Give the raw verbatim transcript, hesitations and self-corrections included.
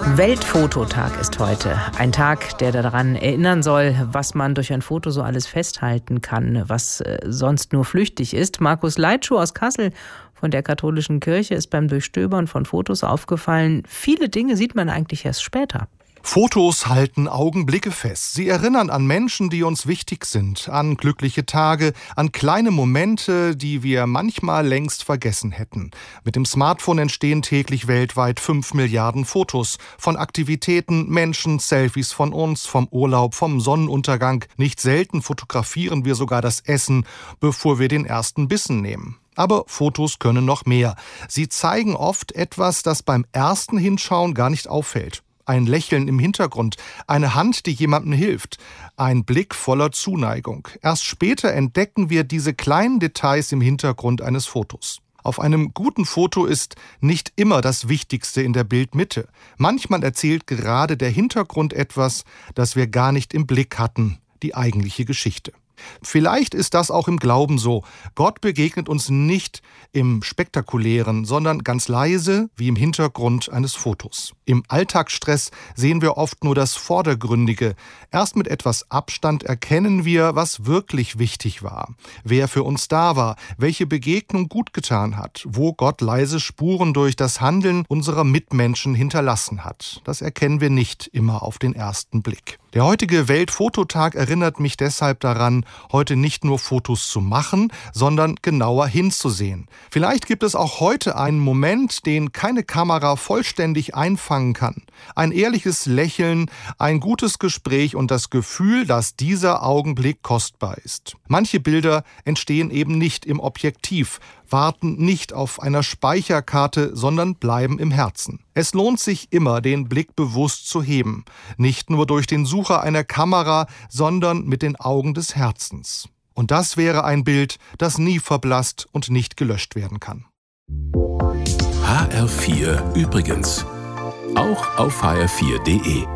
Weltfototag ist heute. Ein Tag, der daran erinnern soll, was man durch ein Foto so alles festhalten kann, was äh, sonst nur flüchtig ist. Markus Leitschuh aus Kassel von der Katholischen Kirche ist beim Durchstöbern von Fotos aufgefallen, viele Dinge sieht man eigentlich erst später. Fotos halten Augenblicke fest. Sie erinnern an Menschen, die uns wichtig sind, an glückliche Tage, an kleine Momente, die wir manchmal längst vergessen hätten. Mit dem Smartphone entstehen täglich weltweit fünf Milliarden Fotos. Von Aktivitäten, Menschen, Selfies von uns, vom Urlaub, vom Sonnenuntergang. Nicht selten fotografieren wir sogar das Essen, bevor wir den ersten Bissen nehmen. Aber Fotos können noch mehr. Sie zeigen oft etwas, das beim ersten Hinschauen gar nicht auffällt. Ein Lächeln im Hintergrund, eine Hand, die jemandem hilft, ein Blick voller Zuneigung. Erst später entdecken wir diese kleinen Details im Hintergrund eines Fotos. Auf einem guten Foto ist nicht immer das Wichtigste in der Bildmitte. Manchmal erzählt gerade der Hintergrund etwas, das wir gar nicht im Blick hatten, die eigentliche Geschichte. Vielleicht ist das auch im Glauben so. Gott begegnet uns nicht im Spektakulären, sondern ganz leise, wie im Hintergrund eines Fotos. Im Alltagsstress sehen wir oft nur das Vordergründige. Erst mit etwas Abstand erkennen wir, was wirklich wichtig war. Wer für uns da war, welche Begegnung gut getan hat, wo Gott leise Spuren durch das Handeln unserer Mitmenschen hinterlassen hat. Das erkennen wir nicht immer auf den ersten Blick. Der heutige Weltfototag erinnert mich deshalb daran, heute nicht nur Fotos zu machen, sondern genauer hinzusehen. Vielleicht gibt es auch heute einen Moment, den keine Kamera vollständig einfangen kann. Ein ehrliches Lächeln, ein gutes Gespräch und das Gefühl, dass dieser Augenblick kostbar ist. Manche Bilder entstehen eben nicht im Objektiv, warten nicht auf einer Speicherkarte, sondern bleiben im Herzen. Es lohnt sich immer, den Blick bewusst zu heben. Nicht nur durch den Sucher einer Kamera, sondern mit den Augen des Herzens. Und das wäre ein Bild, das nie verblasst und nicht gelöscht werden kann. H R vier übrigens. Auch auf H R vier punkt de.